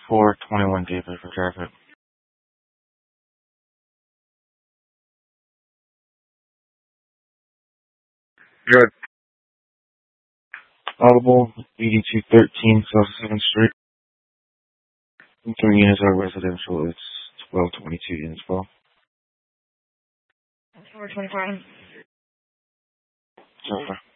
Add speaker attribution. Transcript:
Speaker 1: 421 David for traffic. Good. Audible, 8213 South 7th Street. 3 units are residential. It's 1222 units, well.
Speaker 2: 425.
Speaker 1: Okay.